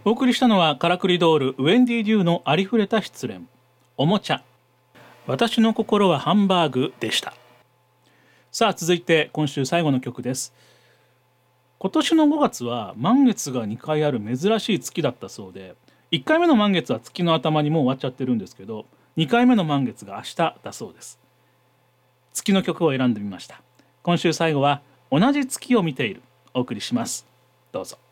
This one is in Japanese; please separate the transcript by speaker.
Speaker 1: お送りしたのはカラクリドールウェンディ・デューのありふれた失恋、おもちゃ、私の心はハンバーグでした。さあ続いて今週最後の曲です。今年の5月は満月が2回ある珍しい月だったそうで、1回目の満月は月の頭にもう終わっちゃってるんですけど、2回目の満月が明日だそうです。月の曲を選んでみました。今週最後は同じ月を見ている、お送りします。どうぞ。